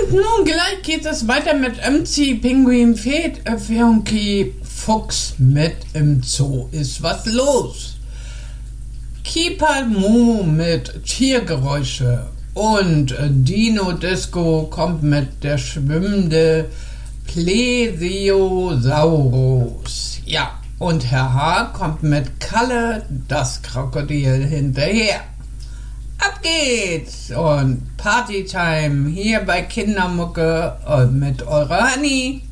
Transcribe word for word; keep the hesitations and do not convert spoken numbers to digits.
Und nun gleich geht es weiter mit M C Pinguin Fed Funky Fuchs mit im Zoo. Ist was los? Keeper Mu mit Tiergeräusche und Dino Disco kommt mit der schwimmende Plesiosaurus. Ja, und Herr H. kommt mit Kalle, das Krokodil, hinterher. Ab geht's und Partytime hier bei Kindermucke und mit eurer Honey.